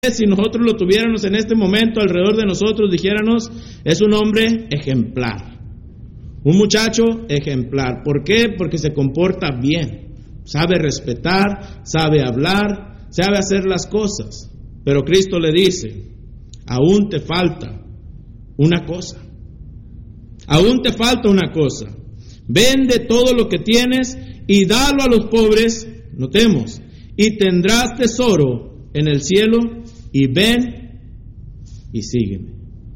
si nosotros lo tuviéramos en este momento alrededor de nosotros, dijéramos, es un hombre ejemplar, un muchacho ejemplar. ¿Por qué? Porque se comporta bien, sabe respetar, sabe hablar, sabe hacer las cosas. Pero Cristo le dice, aún te falta una cosa, aún te falta una cosa. Vende todo lo que tienes y dalo a los pobres, notemos, y tendrás tesoro en el cielo, y ven y sígueme.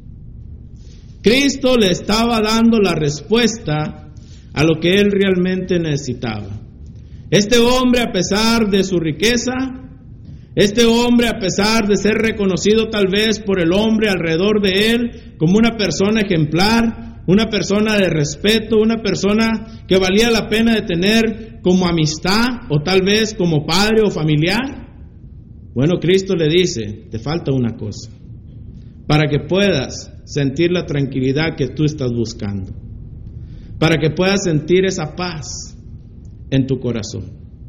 Cristo le estaba dando la respuesta a lo que él realmente necesitaba. Este hombre, a pesar de su riqueza, este hombre, a pesar de ser reconocido tal vez por el hombre alrededor de él como una persona ejemplar, una persona de respeto, una persona que valía la pena de tener como amistad o tal vez como padre o familiar, bueno, Cristo le dice, te falta una cosa para que puedas sentir la tranquilidad que tú estás buscando, para que puedas sentir esa paz en tu corazón.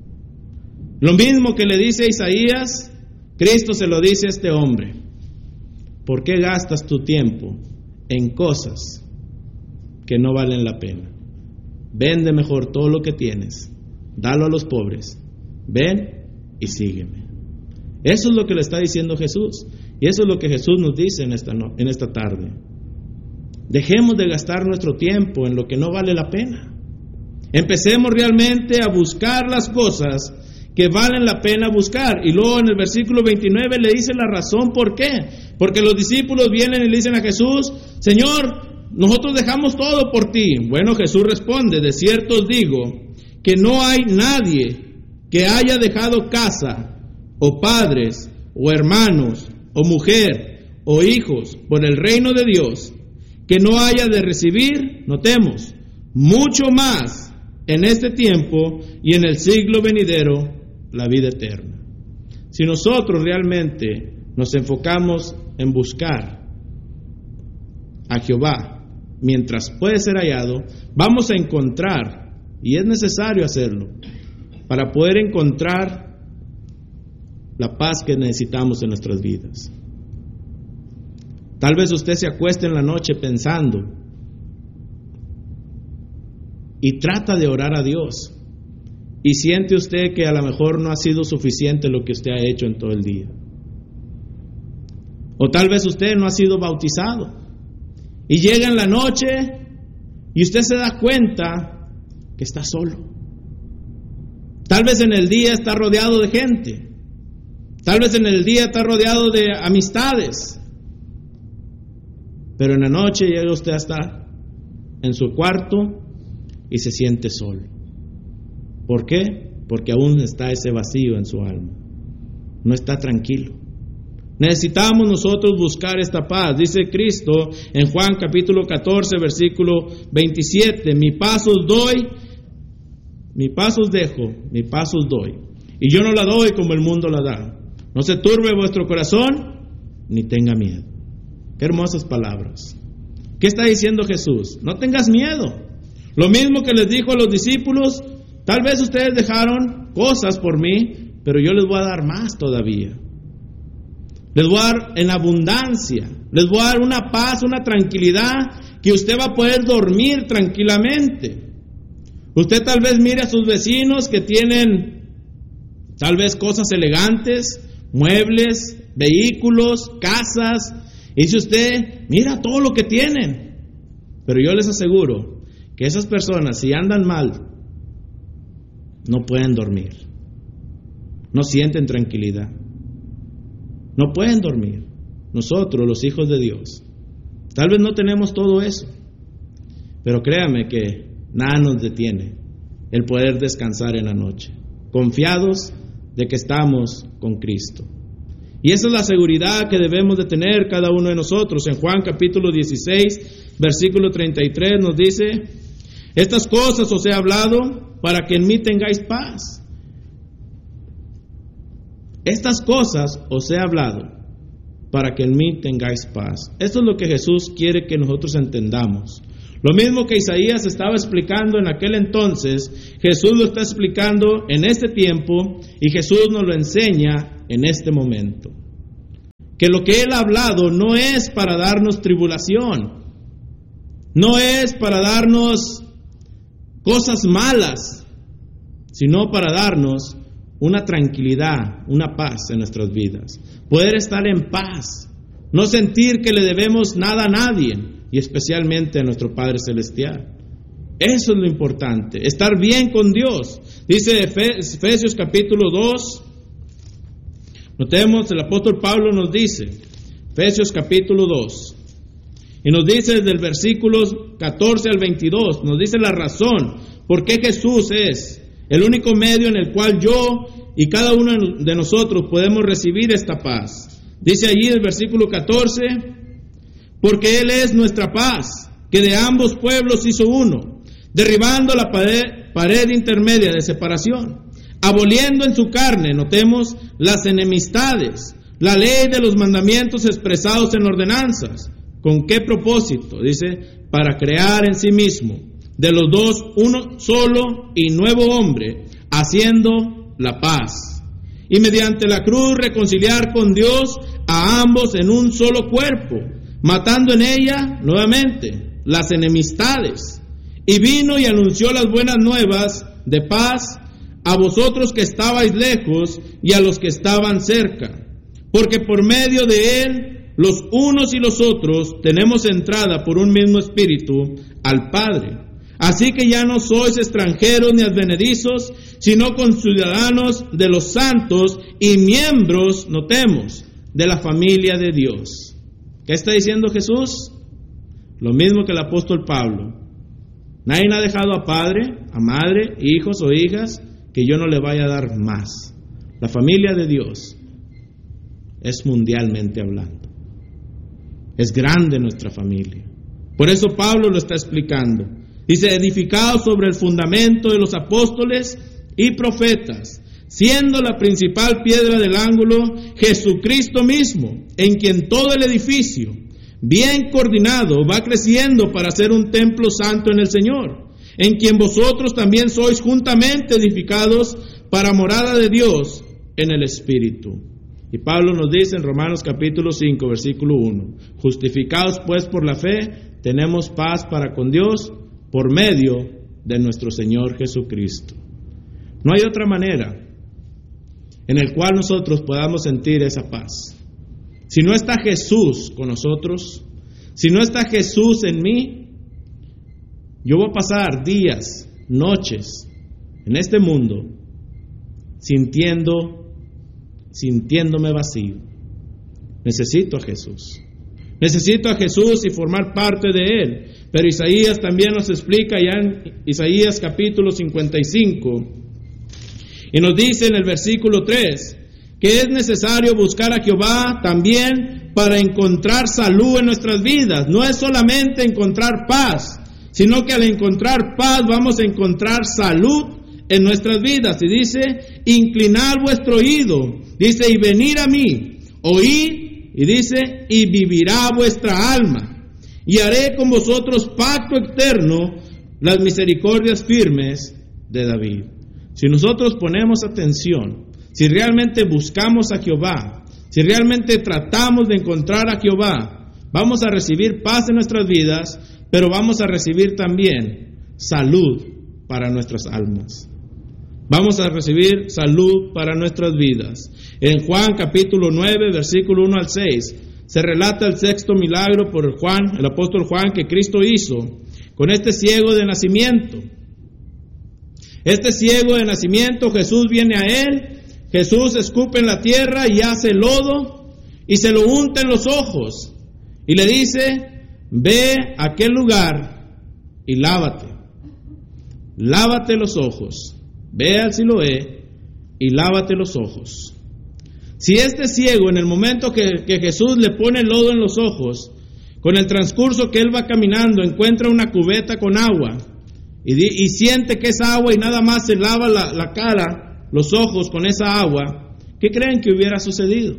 Lo mismo que le dice a Isaías, Cristo se lo dice a este hombre. ¿Por qué gastas tu tiempo en cosas que no valen la pena? Vende mejor todo lo que tienes, dalo a los pobres, ven y sígueme. Eso es lo que le está diciendo Jesús, y eso es lo que Jesús nos dice en esta tarde. Dejemos de gastar nuestro tiempo en lo que no vale la pena. Empecemos realmente a buscar las cosas que valen la pena buscar. Y luego en el versículo 29 le dice la razón por qué. Porque los discípulos vienen y le dicen a Jesús, Señor, nosotros dejamos todo por ti. Bueno, Jesús responde, de cierto os digo que no hay nadie que haya dejado casa o padres o hermanos o mujer o hijos por el reino de Dios que no haya de recibir, notemos, mucho más en este tiempo y en el siglo venidero la vida eterna. Si nosotros realmente nos enfocamos en buscar a Jehová mientras puede ser hallado, vamos a encontrar, y es necesario hacerlo, para poder encontrar la paz que necesitamos en nuestras vidas. Tal vez usted se acueste en la noche pensando y trata de orar a Dios y siente usted que a lo mejor no ha sido suficiente lo que usted ha hecho en todo el día. O tal vez usted no ha sido bautizado y llega en la noche y usted se da cuenta que está solo. Tal vez en el día está rodeado de gente. Tal vez en el día está rodeado de amistades. Pero en la noche llega usted a estar en su cuarto y se siente solo. ¿Por qué? Porque aún está ese vacío en su alma. No está tranquilo. Necesitamos nosotros buscar esta paz. Dice Cristo en Juan capítulo 14, versículo 27, mi paz os doy, mi paz os dejo, mi paz os doy. Y yo no la doy como el mundo la da. No se turbe vuestro corazón, ni tenga miedo. Qué hermosas palabras. ¿Qué está diciendo Jesús? No tengas miedo. Lo mismo que les dijo a los discípulos, tal vez ustedes dejaron cosas por mí, pero yo les voy a dar más todavía. Les voy a dar en abundancia. Les voy a dar una paz, una tranquilidad, que usted va a poder dormir tranquilamente. Usted tal vez mire a sus vecinos que tienen tal vez cosas elegantes, muebles, vehículos, casas, y dice usted, mira todo lo que tienen. Pero yo les aseguro que esas personas, si andan mal, no pueden dormir, no sienten tranquilidad, no pueden dormir. Nosotros, los hijos de Dios, tal vez no tenemos todo eso, pero créame que nada nos detiene el poder descansar en la noche, confiados de que estamos con Cristo. Y esa es la seguridad que debemos de tener cada uno de nosotros. En Juan capítulo 16, versículo 33 nos dice, estas cosas os he hablado para que en mí tengáis paz. Estas cosas os he hablado para que en mí tengáis paz. Esto es lo que Jesús quiere que nosotros entendamos. Lo mismo que Isaías estaba explicando en aquel entonces, Jesús lo está explicando en este tiempo y Jesús nos lo enseña en este momento. que lo que Él ha hablado no es para darnos tribulación, no es para darnos cosas malas, sino para darnos una tranquilidad, una paz en nuestras vidas. Poder estar en paz, no sentir que le debemos nada a nadie, y especialmente a nuestro Padre Celestial. Eso es lo importante, estar bien con Dios. Dice Efesios capítulo 2, notemos, el apóstol Pablo nos dice, Efesios capítulo 2, y nos dice desde el versículo 14 al 22, nos dice la razón por qué Jesús es el único medio en el cual yo y cada uno de nosotros podemos recibir esta paz. Dice allí el versículo 14, porque Él es nuestra paz, que de ambos pueblos hizo uno, derribando la pared intermedia de separación, aboliendo en su carne, notemos, las enemistades, la ley de los mandamientos expresados en ordenanzas. ¿Con qué propósito? Dice, para crear en sí mismo de los dos uno solo y nuevo hombre, haciendo la paz, y mediante la cruz reconciliar con Dios a ambos en un solo cuerpo, matando en ella, nuevamente, las enemistades. Y vino y anunció las buenas nuevas de paz a vosotros que estabais lejos y a los que estaban cerca, porque por medio de Él, los unos y los otros, tenemos entrada por un mismo espíritu al Padre. Así que ya no sois extranjeros ni advenedizos, sino conciudadanos de los santos y miembros, notemos, de la familia de Dios. ¿Qué está diciendo Jesús? Lo mismo que el apóstol Pablo. Nadie ha dejado a padre, a madre, hijos o hijas, que yo no le vaya a dar más. La familia de Dios es mundialmente hablando. Es grande nuestra familia. Por eso Pablo lo está explicando. Dice, edificados sobre el fundamento de los apóstoles y profetas, siendo la principal piedra del ángulo Jesucristo mismo, en quien todo el edificio, bien coordinado, va creciendo para ser un templo santo en el Señor, en quien vosotros también sois juntamente edificados para morada de Dios en el Espíritu. Y Pablo nos dice en Romanos capítulo 5, versículo 1, justificados pues por la fe, tenemos paz para con Dios por medio de nuestro Señor Jesucristo. No hay otra manera en el cual nosotros podamos sentir esa paz. Si no está Jesús con nosotros, si no está Jesús en mí, yo voy a pasar días, noches en este mundo sintiéndome vacío. Necesito a Jesús. Necesito a Jesús y formar parte de Él. Pero Isaías también nos explica ya en Isaías capítulo 55, y nos dice en el versículo 3, que es necesario buscar a Jehová también para encontrar salud en nuestras vidas. No es solamente encontrar paz, sino que al encontrar paz vamos a encontrar salud en nuestras vidas. Y dice, inclinad vuestro oído, dice, y venid a mí, oíd, y dice, y vivirá vuestra alma, y haré con vosotros pacto eterno, las misericordias firmes de David. Si nosotros ponemos atención, si realmente buscamos a Jehová, si realmente tratamos de encontrar a Jehová, vamos a recibir paz en nuestras vidas, pero vamos a recibir también salud para nuestras almas. Vamos a recibir salud para nuestras vidas. En Juan capítulo 9, versículo 1 al 6, se relata el sexto milagro por Juan, el apóstol Juan, que Cristo hizo con este ciego de nacimiento. Este ciego de nacimiento, Jesús viene a él, Jesús escupe en la tierra y hace lodo y se lo unta en los ojos y le dice, ve a aquel lugar y lávate los ojos, ve al Siloé y lávate los ojos. Si este ciego, en el momento que Jesús le pone el lodo en los ojos, con el transcurso que él va caminando, encuentra una cubeta con agua y siente que es agua y nada más se lava la cara, los ojos con esa agua, ¿qué creen que hubiera sucedido?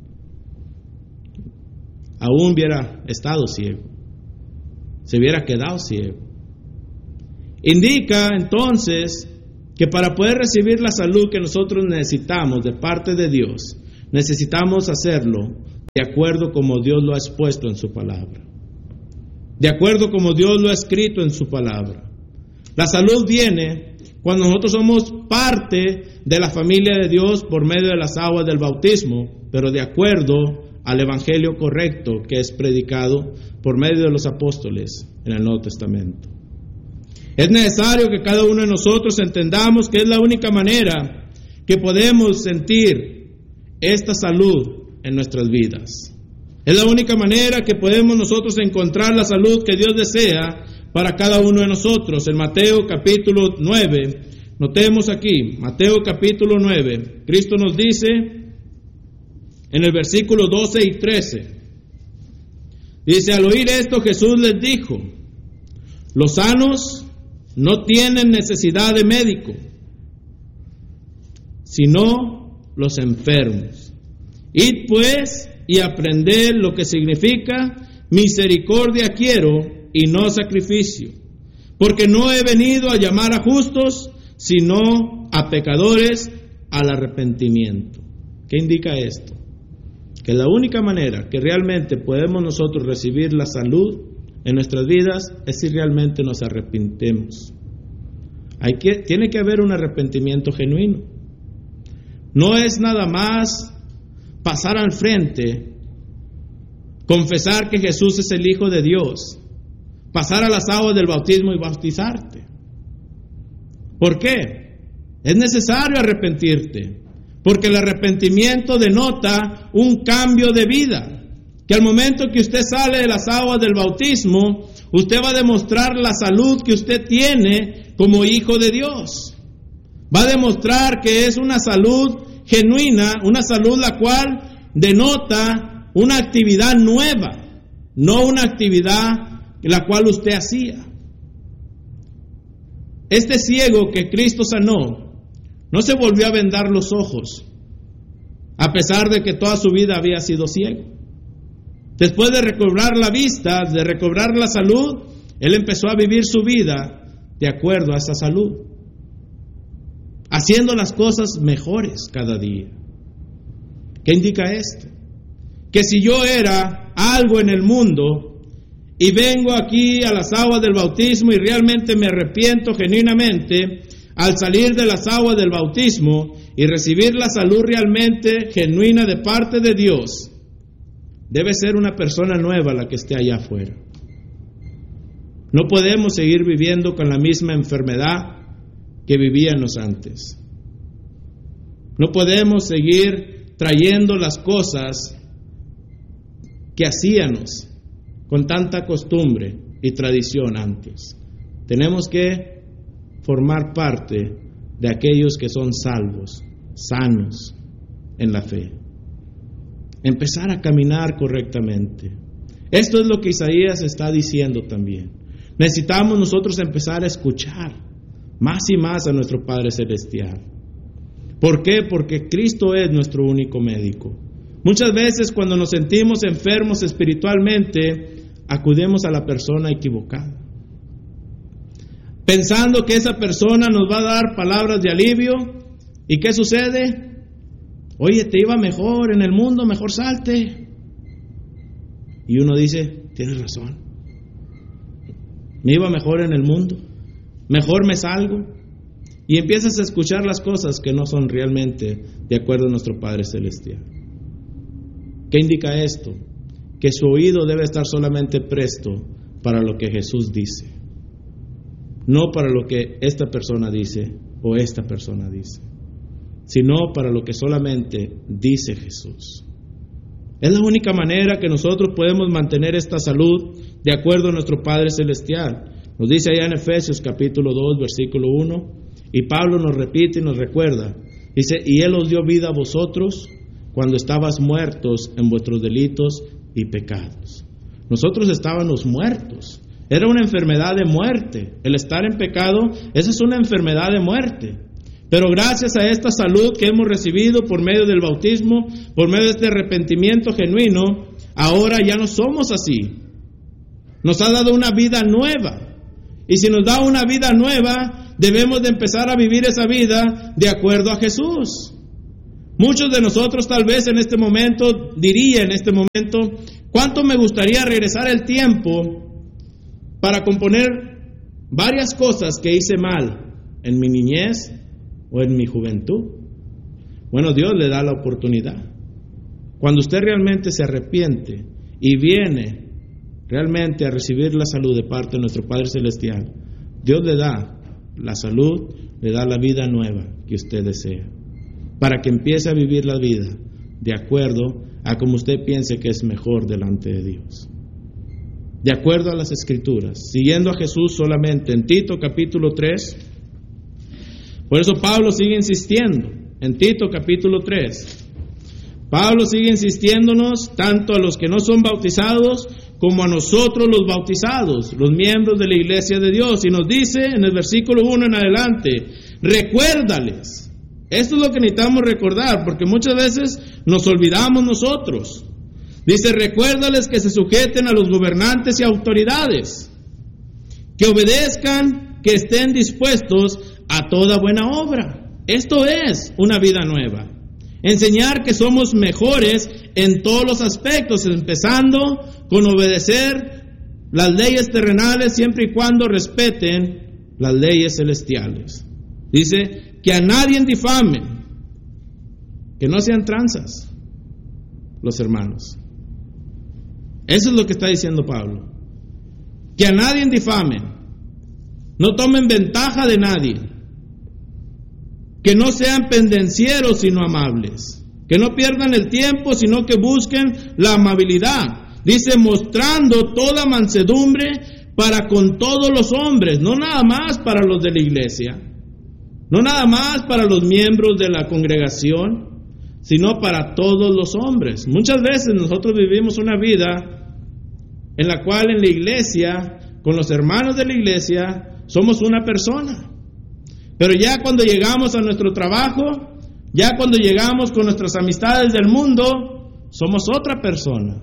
Aún hubiera estado ciego, se hubiera quedado ciego. Indica entonces que para poder recibir la salud que nosotros necesitamos de parte de Dios, necesitamos hacerlo de acuerdo como Dios lo ha expuesto en su palabra, de acuerdo como Dios lo ha escrito en su palabra. La salud viene cuando nosotros somos parte de la familia de Dios por medio de las aguas del bautismo, pero de acuerdo al evangelio correcto que es predicado por medio de los apóstoles en el Nuevo Testamento. Es necesario que cada uno de nosotros entendamos que es la única manera que podemos sentir esta salud en nuestras vidas. Es la única manera que podemos nosotros encontrar la salud que Dios desea para cada uno de nosotros. En Mateo capítulo 9, notemos aquí, Mateo capítulo 9, Cristo nos dice en el versículo 12 y 13, dice: al oír esto Jesús les dijo: los sanos no tienen necesidad de médico, sino los enfermos. Id pues y aprended lo que significa misericordia quiero y no sacrificio, porque no he venido a llamar a justos, sino a pecadores al arrepentimiento. ¿Qué indica esto? Que la única manera que realmente podemos nosotros recibir la salud en nuestras vidas es si realmente nos arrepentimos. Tiene que haber un arrepentimiento genuino. No es nada más pasar al frente, confesar que Jesús es el Hijo de Dios, pasar a las aguas del bautismo y bautizarte. ¿Por qué? Es necesario arrepentirte, porque el arrepentimiento denota un cambio de vida, que al momento que usted sale de las aguas del bautismo, usted va a demostrar la salud que usted tiene como hijo de Dios. Va a demostrar que es una salud genuina, una salud la cual denota una actividad nueva, no una actividad la cual usted hacía. Este ciego que Cristo sanó no se volvió a vendar los ojos, a pesar de que toda su vida había sido ciego. Después de recobrar la vista, de recobrar la salud, él empezó a vivir su vida de acuerdo a esa salud, haciendo las cosas mejores cada día. ¿Qué indica esto? Que si yo era algo en el mundo y vengo aquí a las aguas del bautismo y realmente me arrepiento genuinamente, al salir de las aguas del bautismo y recibir la salud realmente genuina de parte de Dios, debe ser una persona nueva la que esté allá afuera. No podemos seguir viviendo con la misma enfermedad que vivíamos antes. No podemos seguir trayendo las cosas que hacíamos con tanta costumbre y tradición antes. Tenemos que formar parte de aquellos que son salvos, sanos en la fe. Empezar a caminar correctamente. Esto es lo que Isaías está diciendo también. Necesitamos nosotros empezar a escuchar más y más a nuestro Padre Celestial. ¿Por qué? Porque Cristo es nuestro único médico. Muchas veces cuando nos sentimos enfermos espiritualmente, acudimos a la persona equivocada, pensando que esa persona nos va a dar palabras de alivio. ¿Y qué sucede? Oye, te iba mejor en el mundo, mejor salte. Y uno dice, tienes razón, me iba mejor en el mundo, mejor me salgo. Y empiezas a escuchar las cosas que no son realmente de acuerdo a nuestro Padre Celestial. ¿Qué indica esto? Que su oído debe estar solamente presto para lo que Jesús dice, no para lo que esta persona dice o esta persona dice, sino para lo que solamente dice Jesús. Es la única manera que nosotros podemos mantener esta salud de acuerdo a nuestro Padre Celestial. Nos dice allá en Efesios capítulo 2, versículo 1, y Pablo nos repite y nos recuerda, dice, y Él os dio vida a vosotros cuando estabas muertos en vuestros delitos y pecados. Nosotros estábamos muertos, era una enfermedad de muerte. El estar en pecado, esa es una enfermedad de muerte. Pero gracias a esta salud que hemos recibido por medio del bautismo, por medio de este arrepentimiento genuino, ahora ya no somos así. Nos ha dado una vida nueva. Y si nos da una vida nueva, debemos de empezar a vivir esa vida de acuerdo a Jesús. Muchos de nosotros tal vez en este momento, diría en este momento, ¿cuánto me gustaría regresar el tiempo para componer varias cosas que hice mal en mi niñez o en mi juventud? Bueno, Dios le da la oportunidad. Cuando usted realmente se arrepiente y viene realmente a recibir la salud de parte de nuestro Padre Celestial, Dios le da la salud, le da la vida nueva que usted desea, para que empiece a vivir la vida de acuerdo a como usted piense que es mejor delante de Dios, de acuerdo a las Escrituras, siguiendo a Jesús solamente. En Tito capítulo 3, por eso Pablo sigue insistiendo, en Tito capítulo 3, Pablo sigue insistiéndonos tanto a los que no son bautizados como a nosotros los bautizados, los miembros de la iglesia de Dios, y nos dice en el versículo 1 en adelante, recuérdales. Esto es lo que necesitamos recordar, porque muchas veces nos olvidamos nosotros. Dice, recuérdales que se sujeten a los gobernantes y autoridades, que obedezcan, que estén dispuestos a toda buena obra. Esto es una vida nueva. Enseñar que somos mejores en todos los aspectos, empezando con obedecer las leyes terrenales siempre y cuando respeten las leyes celestiales. Dice que a nadie difamen, que no sean tranzas los hermanos. Eso es lo que está diciendo Pablo. Que a nadie difamen, no tomen ventaja de nadie, que no sean pendencieros sino amables, que no pierdan el tiempo sino que busquen la amabilidad. Dice, mostrando toda mansedumbre para con todos los hombres, no nada más para los de la iglesia, no nada más para los miembros de la congregación, sino para todos los hombres. Muchas veces nosotros vivimos una vida en la cual en la iglesia, con los hermanos de la iglesia, somos una persona. Pero ya cuando llegamos a nuestro trabajo, ya cuando llegamos con nuestras amistades del mundo, somos otra persona.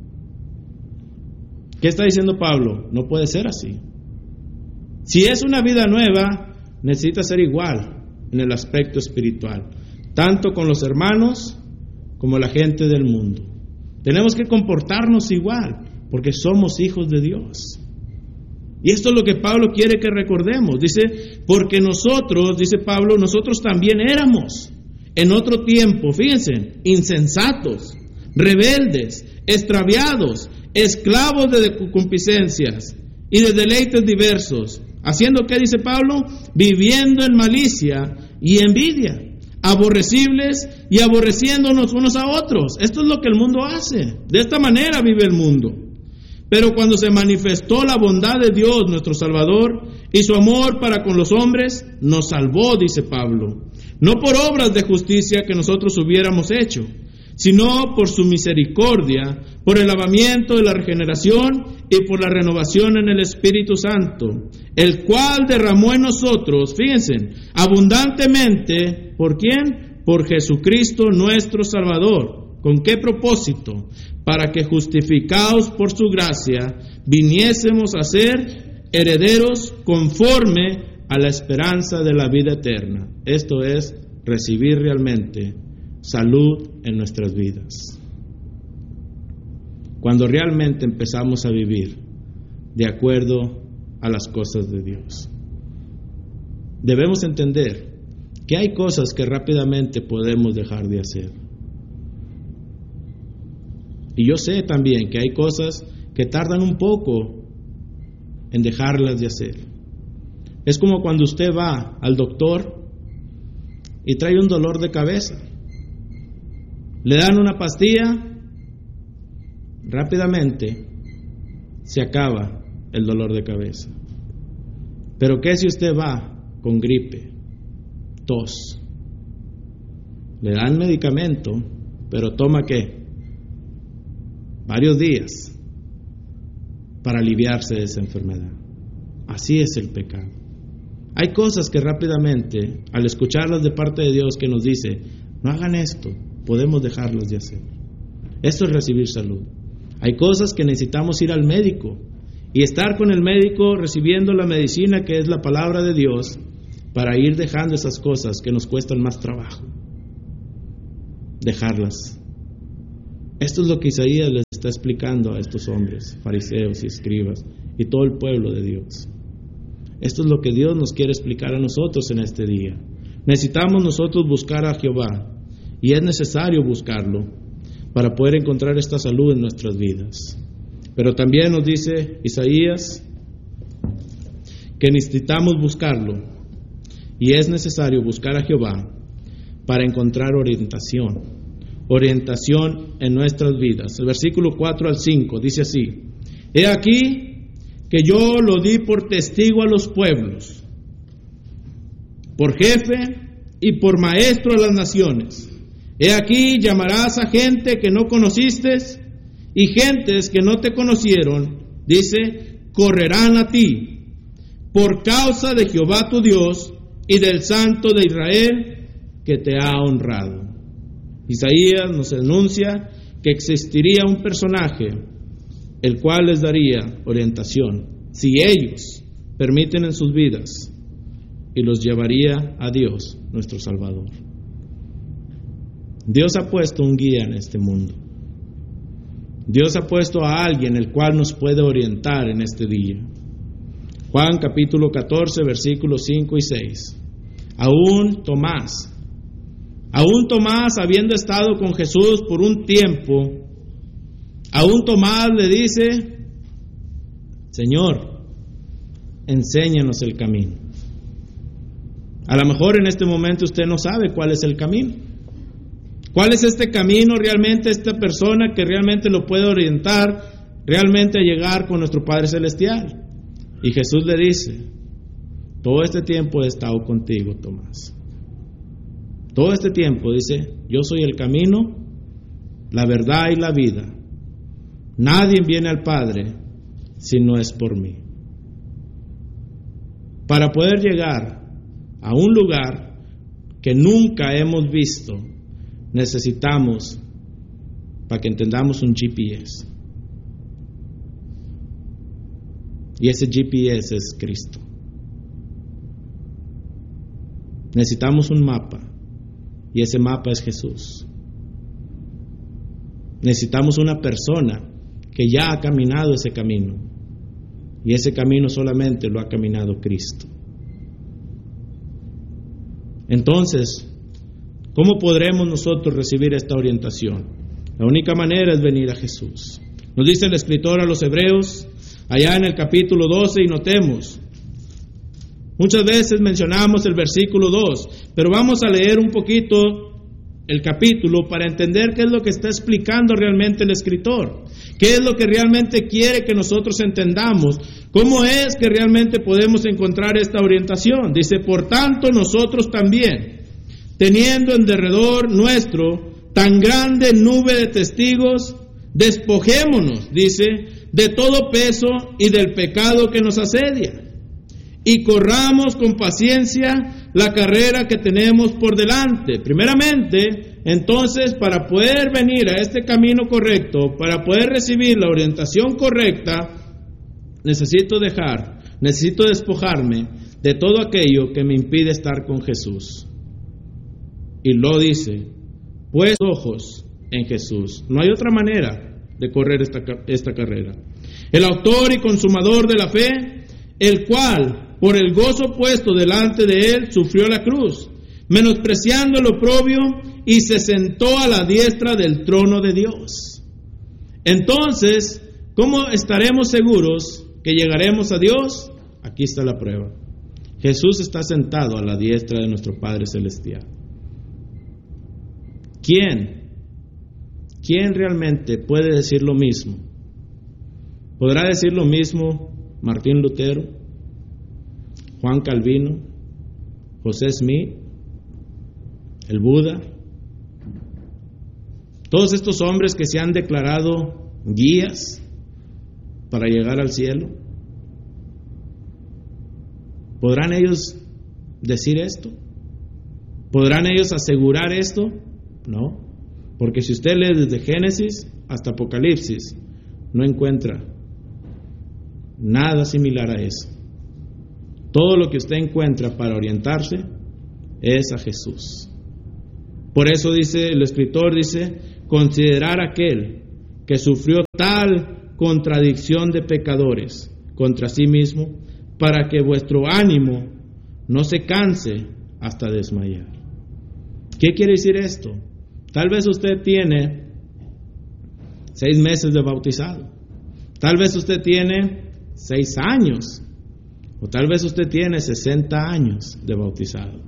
¿Qué está diciendo Pablo? No puede ser así. Si es una vida nueva, necesita ser igual en el aspecto espiritual, tanto con los hermanos como la gente del mundo. Tenemos que comportarnos igual, porque somos hijos de Dios. Y esto es lo que Pablo quiere que recordemos. Dice, porque nosotros, dice Pablo, nosotros también éramos en otro tiempo, fíjense, insensatos, rebeldes, extraviados, esclavos de concupiscencias y de deleites diversos. ¿Haciendo qué, dice Pablo? Viviendo en malicia y envidia, aborrecibles y aborreciéndonos unos a otros. Esto es lo que el mundo hace. De esta manera vive el mundo. Pero cuando se manifestó la bondad de Dios, nuestro Salvador, y su amor para con los hombres, nos salvó, dice Pablo, no por obras de justicia que nosotros hubiéramos hecho, sino por su misericordia, por el lavamiento de la regeneración y por la renovación en el Espíritu Santo, el cual derramó en nosotros, fíjense, abundantemente, ¿por quién? Por Jesucristo nuestro Salvador. ¿Con qué propósito? Para que justificados por su gracia, viniésemos a ser herederos conforme a la esperanza de la vida eterna. Esto es, recibir realmente salud en nuestras vidas. Cuando realmente empezamos a vivir de acuerdo a las cosas de Dios. Debemos entender que hay cosas que rápidamente podemos dejar de hacer. Y yo sé también que hay cosas que tardan un poco en dejarlas de hacer. Es como cuando usted va al doctor y trae un dolor de cabeza. Le dan una pastilla, rápidamente se acaba el dolor de cabeza. Pero ¿qué si usted va con gripe, tos? Le dan medicamento, pero toma ¿qué? Varios días para aliviarse de esa enfermedad. Así es el pecado. Hay cosas que rápidamente, al escucharlas de parte de Dios que nos dice, no hagan esto, podemos dejarlas de hacer. Esto es recibir salud. Hay cosas que necesitamos ir al médico y estar con el médico recibiendo la medicina que es la palabra de Dios para ir dejando esas cosas que nos cuestan más trabajo. dejarlas. Esto es lo que Isaías les está explicando a estos hombres, fariseos y escribas, y todo el pueblo de Dios. Esto es lo que Dios nos quiere explicar a nosotros en este día. Necesitamos nosotros buscar a Jehová, y es necesario buscarlo para poder encontrar esta salud en nuestras vidas. Pero también nos dice Isaías que necesitamos buscarlo, y es necesario buscar a Jehová para encontrar orientación en nuestras vidas. El versículo 4 al 5 dice así: He aquí que yo lo di por testigo a los pueblos, por jefe y por maestro a las naciones. He aquí llamarás a gente que no conociste, y gentes que no te conocieron, dice, correrán a ti, por causa de Jehová tu Dios y del Santo de Israel que te ha honrado. Isaías nos anuncia que existiría un personaje el cual les daría orientación, si ellos permiten en sus vidas, y los llevaría a Dios, nuestro Salvador. Dios ha puesto un guía en este mundo. Dios ha puesto a alguien el cual nos puede orientar en este día. Juan capítulo 14, versículos 5 y 6. Aún Tomás, habiendo estado con Jesús por un tiempo, aún Tomás le dice: Señor, enséñanos el camino. A lo mejor en este momento usted no sabe cuál es el camino. ¿Cuál es este camino realmente, esta persona que realmente lo puede orientar realmente a llegar con nuestro Padre Celestial? Y Jesús le dice: todo este tiempo he estado contigo, Tomás. Todo este tiempo, dice, yo soy el camino, la verdad y la vida. Nadie viene al Padre si no es por mí. Para poder llegar a un lugar que nunca hemos visto, necesitamos, para que entendamos, un GPS. Y ese GPS es Cristo. Necesitamos un mapa, y ese mapa es Jesús. Necesitamos una persona que ya ha caminado ese camino, y ese camino solamente lo ha caminado Cristo. Entonces, ¿cómo podremos nosotros recibir esta orientación? La única manera es venir a Jesús. Nos dice el escritor a los Hebreos, allá en el capítulo 12, y notemos, muchas veces mencionamos el versículo 2, pero vamos a leer un poquito el capítulo para entender qué es lo que está explicando realmente el escritor, qué es lo que realmente quiere que nosotros entendamos, cómo es que realmente podemos encontrar esta orientación. Dice: por tanto nosotros también, teniendo en derredor nuestro tan grande nube de testigos, despojémonos, dice, de todo peso y del pecado que nos asedia, y corramos con paciencia la carrera que tenemos por delante. Primeramente, entonces, para poder venir a este camino correcto, para poder recibir la orientación correcta, necesito despojarme de todo aquello que me impide estar con Jesús. Y lo dice: pues ojos en Jesús. No hay otra manera de correr esta carrera. El autor y consumador de la fe, el cual, por el gozo puesto delante de él, sufrió la cruz, menospreciando el oprobio, y se sentó a la diestra del trono de Dios. Entonces, ¿cómo estaremos seguros que llegaremos a Dios? Aquí está la prueba. Jesús está sentado a la diestra de nuestro Padre Celestial. ¿Quién realmente puede decir lo mismo? ¿Podrá decir lo mismo Martín Lutero, Juan Calvino, José Smith, el Buda? Todos estos hombres que se han declarado guías para llegar al cielo, ¿podrán ellos decir esto? ¿Podrán ellos asegurar esto? No, porque si usted lee desde Génesis hasta Apocalipsis, no encuentra nada similar a eso. Todo lo que usted encuentra para orientarse es a Jesús. Por eso dice el escritor, considerar aquel que sufrió tal contradicción de pecadores contra sí mismo, para que vuestro ánimo no se canse hasta desmayar. ¿Qué quiere decir esto? Tal vez usted tiene 6 meses de bautizado, tal vez usted tiene 6 años, o tal vez usted tiene 60 años de bautizado.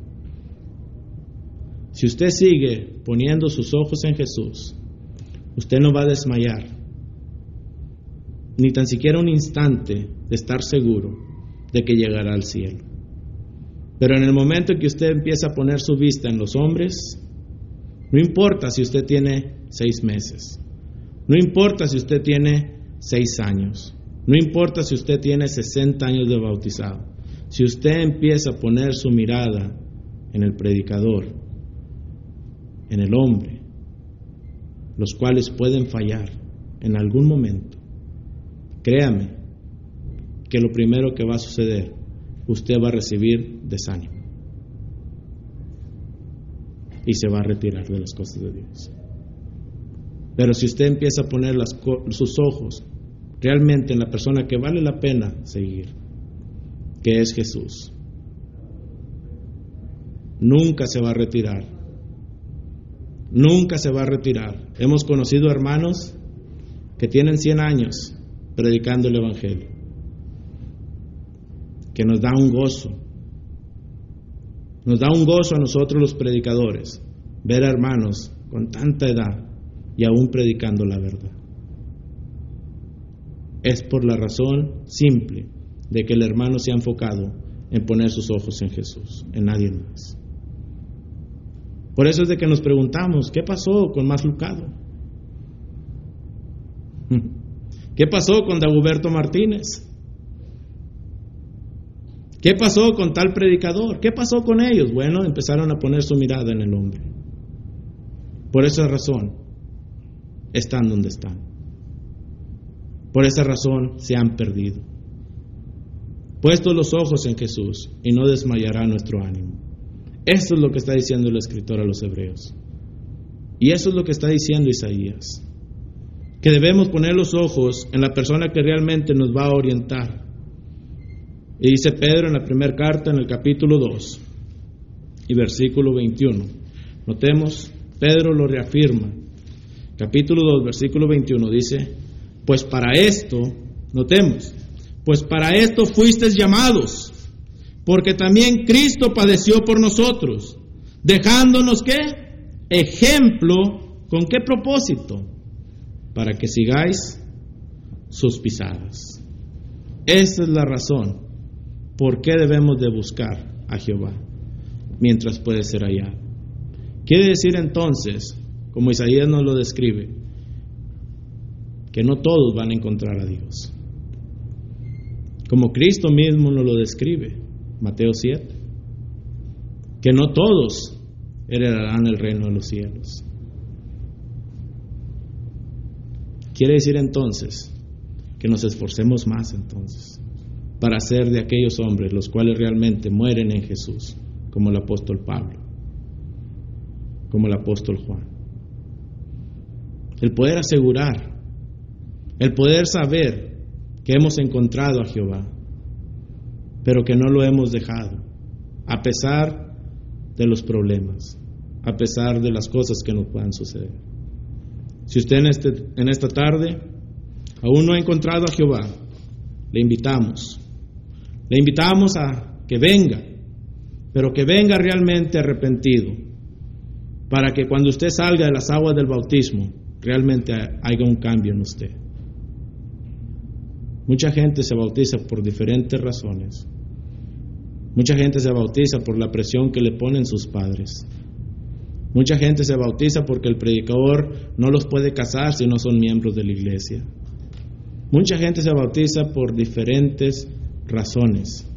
Si usted sigue poniendo sus ojos en Jesús, usted no va a desmayar, ni tan siquiera un instante de estar seguro de que llegará al cielo. Pero en el momento en que usted empieza a poner su vista en los hombres, no importa si usted tiene 6 meses, no importa si usted tiene 6 años, no importa si usted tiene 60 años de bautizado, si usted empieza a poner su mirada en el predicador, en el hombre, los cuales pueden fallar en algún momento, créame que lo primero que va a suceder, usted va a recibir desánimo y se va a retirar de las cosas de Dios. Pero si usted empieza a poner sus ojos realmente en la persona que vale la pena seguir, que es Jesús, nunca se va a retirar. Nunca se va a retirar. Hemos conocido hermanos que tienen 100 años predicando el Evangelio, que nos da un gozo. Nos da un gozo a nosotros los predicadores ver a hermanos con tanta edad y aún predicando la verdad. Es por la razón simple de que el hermano se ha enfocado en poner sus ojos en Jesús, en nadie más. Por eso es de que nos preguntamos, ¿qué pasó con Más Lucado? ¿Qué pasó con Dagoberto Martínez? ¿Qué pasó con tal predicador? ¿Qué pasó con ellos? Bueno, empezaron a poner su mirada en el hombre. Por esa razón están donde están. Por esa razón se han perdido. Puestos los ojos en Jesús y no desmayará nuestro ánimo. Esto es lo que está diciendo el escritor a los hebreos. Y eso es lo que está diciendo Isaías. Que debemos poner los ojos en la persona que realmente nos va a orientar. Y dice Pedro en la primera carta, en el capítulo 2 y versículo 21. Notemos, Pedro lo reafirma. Capítulo 2, versículo 21 dice, pues para esto, notemos, pues para esto fuisteis llamados, porque también Cristo padeció por nosotros, dejándonos ¿qué? Ejemplo, ¿con qué propósito? Para que sigáis sus pisadas. Esta es la razón por qué debemos de buscar a Jehová mientras puede ser hallado. Quiere decir entonces, como Isaías nos lo describe, que no todos van a encontrar a Dios. Como Cristo mismo nos lo describe, Mateo 7, que no todos heredarán el reino de los cielos. Quiere decir entonces que nos esforcemos más entonces para ser de aquellos hombres los cuales realmente mueren en Jesús, como el apóstol Pablo, como el apóstol Juan. El poder asegurar, el poder saber que hemos encontrado a Jehová, pero que no lo hemos dejado, a pesar de los problemas, a pesar de las cosas que nos puedan suceder. Si usted en esta tarde aún no ha encontrado a Jehová, le invitamos a que venga, pero que venga realmente arrepentido, para que cuando usted salga de las aguas del bautismo, realmente haya un cambio en usted. Mucha gente se bautiza por diferentes razones. Mucha gente se bautiza por la presión que le ponen sus padres. Mucha gente se bautiza porque el predicador no los puede casar si no son miembros de la iglesia. Mucha gente se bautiza por diferentes razones.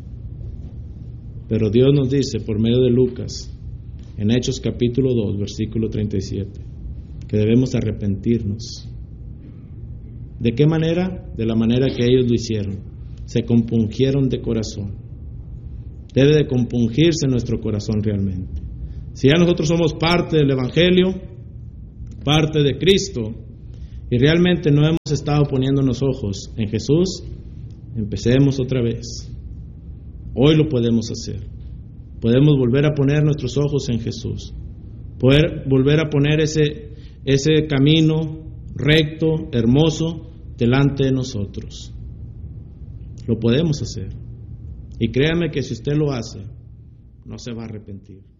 Pero Dios nos dice por medio de Lucas, en Hechos capítulo 2, versículo 37, que debemos arrepentirnos. ¿De qué manera? De la manera que ellos lo hicieron. Se compungieron de corazón. Debe de compungirse nuestro corazón realmente. Si ya nosotros somos parte del Evangelio, parte de Cristo, y realmente no hemos estado poniendo los ojos en Jesús, empecemos otra vez. Hoy lo podemos hacer. Podemos volver a poner nuestros ojos en Jesús. Poder volver a poner ese camino recto, hermoso, delante de nosotros. Lo podemos hacer. Y créame que si usted lo hace, no se va a arrepentir.